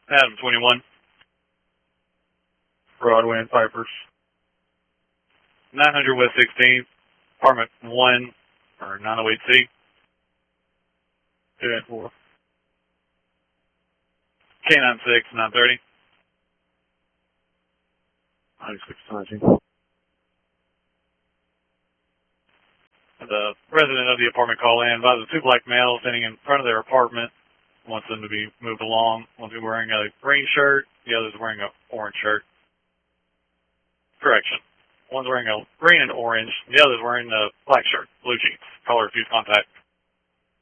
Adam 21. Broadway and Pipers. 900 West 16th, apartment 1, or 908C. 284. K96, 930. 9619. The resident of the apartment call in about the two black males standing in front of their apartment. Wants them to be moved along. One's wearing a green shirt, the other's wearing an orange shirt. Correction. One's wearing a green and orange, the other's wearing a black shirt, blue jeans. Caller refused contact.